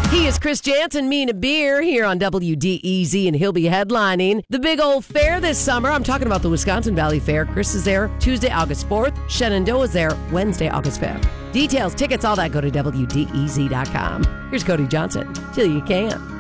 He is Chris Jansen, me and a beer here on WDEZ, and he'll be headlining the big old fair this summer. I'm talking about the Wisconsin Valley Fair. Chris is there Tuesday, August 4th. Shenandoah is there Wednesday, August 5th. Details, tickets, all that, go to WDEZ.com. Here's Cody Johnson. Till you can.